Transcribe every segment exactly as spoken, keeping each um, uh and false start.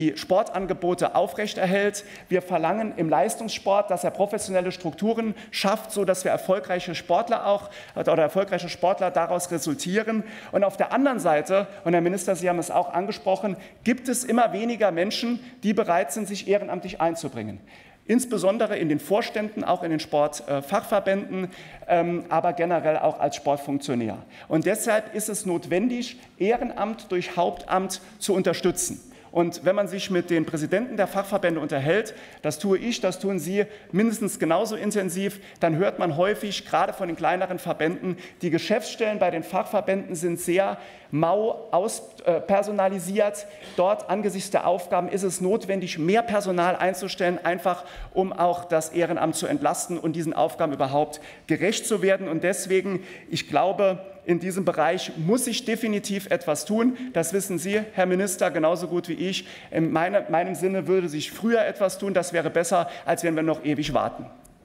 die Sportangebote aufrechterhält. Wir verlangen im Leistungssport, dass er professionelle Strukturen schafft, sodass wir erfolgreiche Sportler auch oder erfolgreiche Sportler daraus resultieren. Und auf der anderen Seite, und Herr Minister, Sie haben es auch angesprochen, gibt es immer weniger Menschen, die bereit sind, sich ehrenamtlich einzubringen. Insbesondere in den Vorständen, auch in den Sportfachverbänden, ähm, aber generell auch als Sportfunktionär. Und deshalb ist es notwendig, Ehrenamt durch Hauptamt zu unterstützen. Und wenn man sich mit den Präsidenten der Fachverbände unterhält, das tue ich, das tun Sie mindestens genauso intensiv, dann hört man häufig, gerade von den kleineren Verbänden, die Geschäftsstellen bei den Fachverbänden sind sehr mau auspersonalisiert. Dort angesichts der Aufgaben ist es notwendig, mehr Personal einzustellen, einfach um auch das Ehrenamt zu entlasten und diesen Aufgaben überhaupt gerecht zu werden. Und deswegen, ich glaube, in diesem Bereich muss sich definitiv etwas tun. Das wissen Sie, Herr Minister, genauso gut wie ich. In meine, meinem Sinne würde sich früher etwas tun. Das wäre besser, als wenn wir noch ewig warten.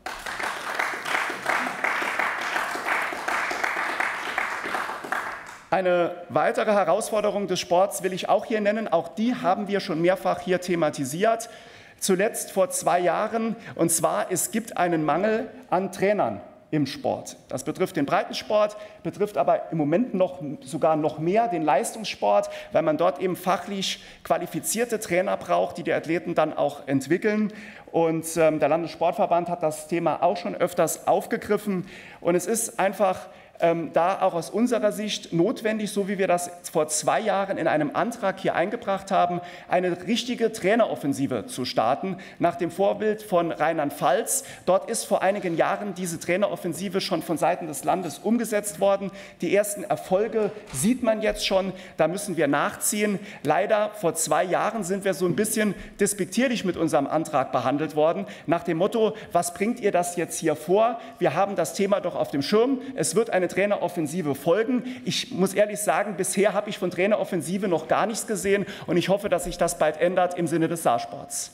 Eine weitere Herausforderung des Sports will ich auch hier nennen. Auch die haben wir schon mehrfach hier thematisiert. Zuletzt vor zwei Jahren. Und zwar, es gibt einen Mangel an Trainern im Sport. Das betrifft den Breitensport, betrifft aber im Moment noch, sogar noch mehr den Leistungssport, weil man dort eben fachlich qualifizierte Trainer braucht, die die Athleten dann auch entwickeln. Und ähm, der Landessportverband hat das Thema auch schon öfters aufgegriffen. Und es ist einfach Ähm, da auch aus unserer Sicht notwendig, so wie wir das vor zwei Jahren in einem Antrag hier eingebracht haben, eine richtige Traineroffensive zu starten, nach dem Vorbild von Rheinland-Pfalz. Dort ist vor einigen Jahren diese Traineroffensive schon von Seiten des Landes umgesetzt worden. Die ersten Erfolge sieht man jetzt schon, da müssen wir nachziehen. Leider vor zwei Jahren sind wir so ein bisschen despektierlich mit unserem Antrag behandelt worden, nach dem Motto, was bringt ihr das jetzt hier vor? Wir haben das Thema doch auf dem Schirm, es wird eine Traineroffensive folgen. Ich muss ehrlich sagen, bisher habe ich von Traineroffensive noch gar nichts gesehen und ich hoffe, dass sich das bald ändert im Sinne des Saarsports.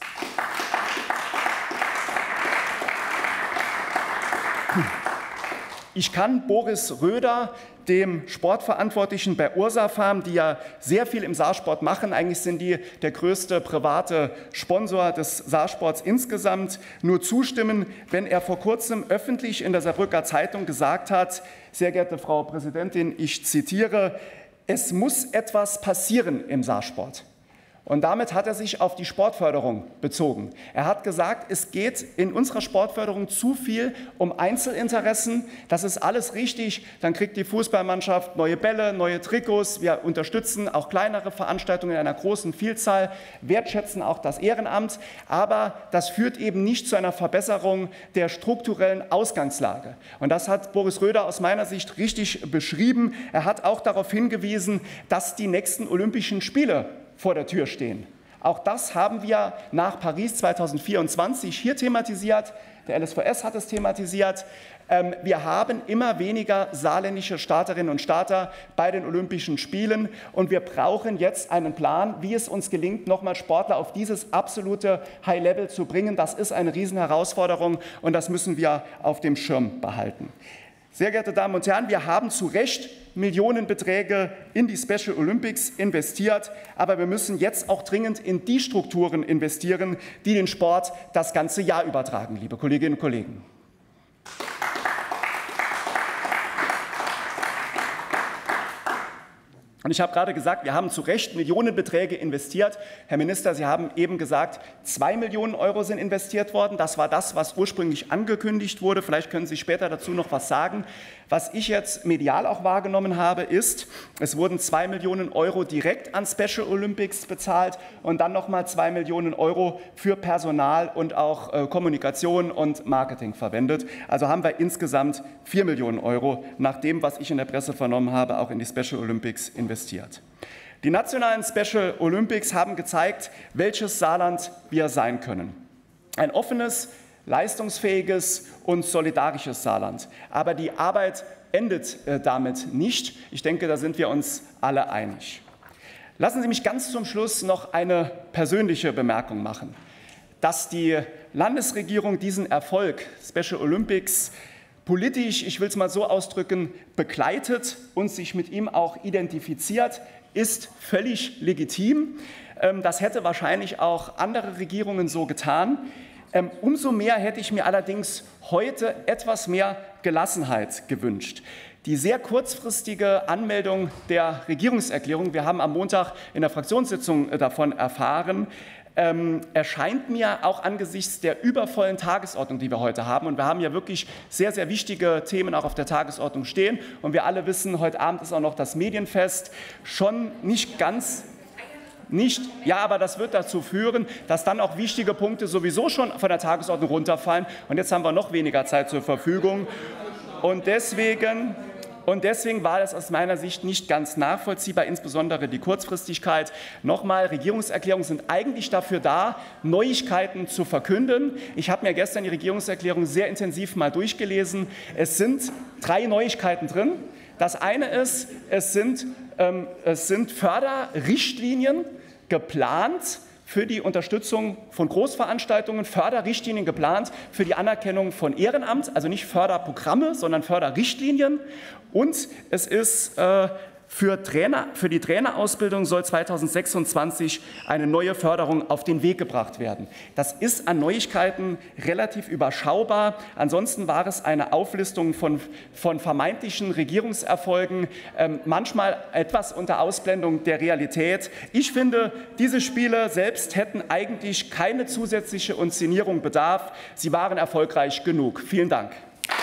Ich kann Boris Röder, dem Sportverantwortlichen bei Ursa Farm, die ja sehr viel im Saarsport machen, eigentlich sind die der größte private Sponsor des Saarsports insgesamt, nur zustimmen, wenn er vor kurzem öffentlich in der Saarbrücker Zeitung gesagt hat, sehr geehrte Frau Präsidentin, ich zitiere, es muss etwas passieren im Saarsport. Und damit hat er sich auf die Sportförderung bezogen. Er hat gesagt, es geht in unserer Sportförderung zu viel um Einzelinteressen. Das ist alles richtig. Dann kriegt die Fußballmannschaft neue Bälle, neue Trikots. Wir unterstützen auch kleinere Veranstaltungen in einer großen Vielzahl, wertschätzen auch das Ehrenamt. Aber das führt eben nicht zu einer Verbesserung der strukturellen Ausgangslage. Und das hat Boris Röder aus meiner Sicht richtig beschrieben. Er hat auch darauf hingewiesen, dass die nächsten Olympischen Spiele vor der Tür stehen. Auch das haben wir nach Paris zweitausendvierundzwanzig hier thematisiert. Der L S V S hat es thematisiert. Wir haben immer weniger saarländische Starterinnen und Starter bei den Olympischen Spielen. Und wir brauchen jetzt einen Plan, wie es uns gelingt, nochmal Sportler auf dieses absolute High-Level zu bringen. Das ist eine Riesenherausforderung und das müssen wir auf dem Schirm behalten. Sehr geehrte Damen und Herren, wir haben zu Recht Millionenbeträge in die Special Olympics investiert, aber wir müssen jetzt auch dringend in die Strukturen investieren, die den Sport das ganze Jahr übertragen, liebe Kolleginnen und Kollegen. Und ich habe gerade gesagt, wir haben zu Recht Millionenbeträge investiert. Herr Minister, Sie haben eben gesagt, zwei Millionen Euro sind investiert worden. Das war das, was ursprünglich angekündigt wurde. Vielleicht können Sie später dazu noch was sagen. Was ich jetzt medial auch wahrgenommen habe, ist, es wurden zwei Millionen Euro direkt an Special Olympics bezahlt und dann nochmal zwei Millionen Euro für Personal und auch äh, Kommunikation und Marketing verwendet. Also haben wir insgesamt vier Millionen Euro, nach dem, was ich in der Presse vernommen habe, auch in die Special Olympics investiert. Die nationalen Special Olympics haben gezeigt, welches Saarland wir sein können. Ein offenes, leistungsfähiges und solidarisches Saarland. Aber die Arbeit endet äh, damit nicht. Ich denke, da sind wir uns alle einig. Lassen Sie mich ganz zum Schluss noch eine persönliche Bemerkung machen. Dass die Landesregierung diesen Erfolg Special Olympics politisch, ich will es mal so ausdrücken, begleitet und sich mit ihm auch identifiziert, ist völlig legitim. Das hätte wahrscheinlich auch andere Regierungen so getan. Umso mehr hätte ich mir allerdings heute etwas mehr Gelassenheit gewünscht. Die sehr kurzfristige Anmeldung der Regierungserklärung, wir haben am Montag in der Fraktionssitzung davon erfahren, ähm, erscheint mir auch angesichts der übervollen Tagesordnung, die wir heute haben, und wir haben ja wirklich sehr, sehr wichtige Themen auch auf der Tagesordnung stehen, und wir alle wissen, heute Abend ist auch noch das Medienfest, schon nicht ganz... Nicht, ja, aber das wird dazu führen, dass dann auch wichtige Punkte sowieso schon von der Tagesordnung runterfallen. Und jetzt haben wir noch weniger Zeit zur Verfügung. Und deswegen, und deswegen war das aus meiner Sicht nicht ganz nachvollziehbar, insbesondere die Kurzfristigkeit. Nochmal, Regierungserklärungen sind eigentlich dafür da, Neuigkeiten zu verkünden. Ich habe mir gestern die Regierungserklärung sehr intensiv mal durchgelesen. Es sind drei Neuigkeiten drin. Das eine ist, es sind, ähm, es sind Förderrichtlinien geplant für die Unterstützung von Großveranstaltungen, Förderrichtlinien geplant für die Anerkennung von Ehrenamt, also nicht Förderprogramme, sondern Förderrichtlinien. Und es ist äh, für, Trainer, für die Trainerausbildung soll zweitausendsechsundzwanzig eine neue Förderung auf den Weg gebracht werden. Das ist an Neuigkeiten relativ überschaubar. Ansonsten war es eine Auflistung von, von vermeintlichen Regierungserfolgen, ähm, manchmal etwas unter Ausblendung der Realität. Ich finde, diese Spiele selbst hätten eigentlich keine zusätzliche Inszenierung bedarf. Sie waren erfolgreich genug. Vielen Dank.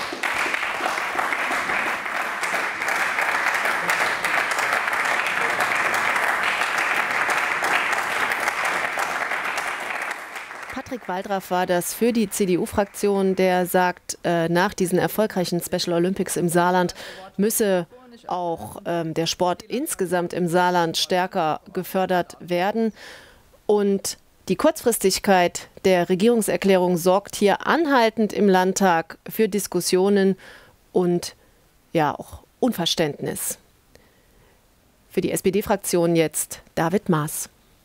Patrick Waldraff war das für die C D U-Fraktion, der sagt, äh, nach diesen erfolgreichen Special Olympics im Saarland müsse auch ähm, der Sport insgesamt im Saarland stärker gefördert werden. Und die Kurzfristigkeit der Regierungserklärung sorgt hier anhaltend im Landtag für Diskussionen und ja auch Unverständnis. Für die S P D-Fraktion jetzt David Maas.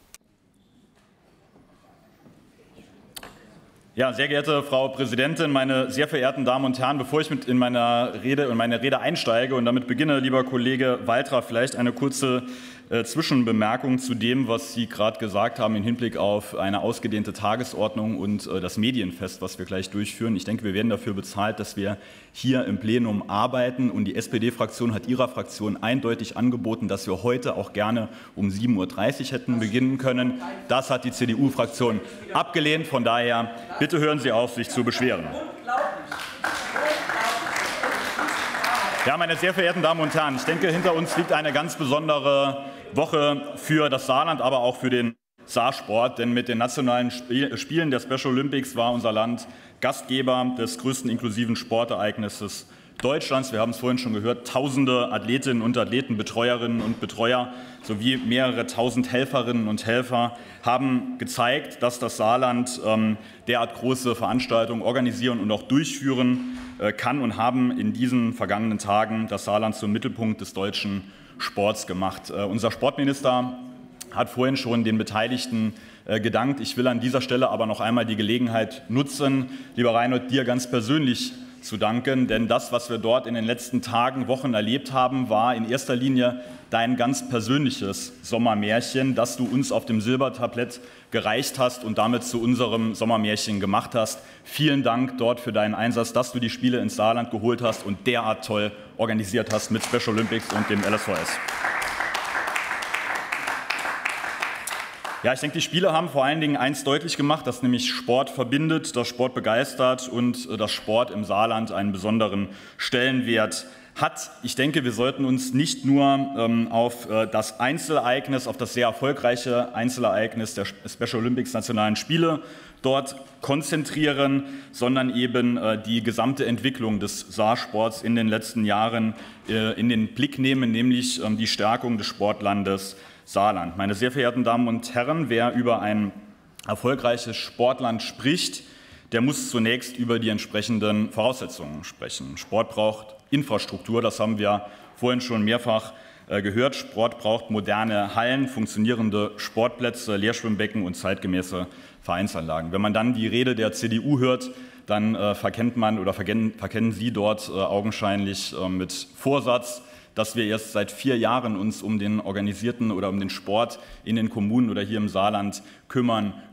Ja, sehr geehrte Frau Präsidentin, meine sehr verehrten Damen und Herren, bevor ich mit in meiner Rede, in meine Rede einsteige und damit beginne, lieber Kollege Waldraff, vielleicht eine kurze äh, Zwischenbemerkung zu dem, was Sie gerade gesagt haben im Hinblick auf eine ausgedehnte Tagesordnung und äh, das Medienfest, was wir gleich durchführen. Ich denke, wir werden dafür bezahlt, dass wir hier im Plenum arbeiten, und die S P D-Fraktion hat ihrer Fraktion eindeutig angeboten, dass wir heute auch gerne um sieben Uhr dreißig hätten beginnen können. Das hat die C D U-Fraktion abgelehnt. Von daher bitte hören Sie auf, sich zu beschweren. Ja, meine sehr verehrten Damen und Herren, ich denke, hinter uns liegt eine ganz besondere Woche für das Saarland, aber auch für den Saarsport. Denn mit den nationalen Spielen der Special Olympics war unser Land Gastgeber des größten inklusiven Sportereignisses Deutschlands. Wir haben es vorhin schon gehört, tausende Athletinnen und Athleten, Betreuerinnen und Betreuer sowie mehrere tausend Helferinnen und Helfer haben gezeigt, dass das Saarland ähm, derart große Veranstaltungen organisieren und auch durchführen äh, kann, und haben in diesen vergangenen Tagen das Saarland zum Mittelpunkt des deutschen Sports gemacht. Äh, unser Sportminister hat vorhin schon den Beteiligten äh, gedankt. Ich will an dieser Stelle aber noch einmal die Gelegenheit nutzen, lieber Reinhold, dir ganz persönlich zu danken, denn das, was wir dort in den letzten Tagen, Wochen erlebt haben, war in erster Linie dein ganz persönliches Sommermärchen, das du uns auf dem Silbertablett gereicht hast und damit zu unserem Sommermärchen gemacht hast. Vielen Dank dort für deinen Einsatz, dass du die Spiele ins Saarland geholt hast und derart toll organisiert hast mit Special Olympics und dem L S V S. Ja, ich denke, die Spiele haben vor allen Dingen eins deutlich gemacht, dass nämlich Sport verbindet, dass Sport begeistert und dass Sport im Saarland einen besonderen Stellenwert hat. Ich denke, wir sollten uns nicht nur ähm, auf äh, das Einzelereignis, auf das sehr erfolgreiche Einzelereignis der Special Olympics Nationalen Spiele dort konzentrieren, sondern eben äh, die gesamte Entwicklung des Saarsports in den letzten Jahren äh, in den Blick nehmen, nämlich ähm, die Stärkung des Sportlandes Saarland. Meine sehr verehrten Damen und Herren, wer über ein erfolgreiches Sportland spricht, der muss zunächst über die entsprechenden Voraussetzungen sprechen. Sport braucht Infrastruktur, das haben wir vorhin schon mehrfach gehört. Sport braucht moderne Hallen, funktionierende Sportplätze, Leerschwimmbecken und zeitgemäße Vereinsanlagen. Wenn man dann die Rede der C D U hört, dann äh, verkennt man oder verkennen, verkennen Sie dort äh, augenscheinlich äh, mit Vorsatz dass wir erst seit vier Jahren uns um den organisierten oder um den Sport in den Kommunen oder hier im Saarland kümmern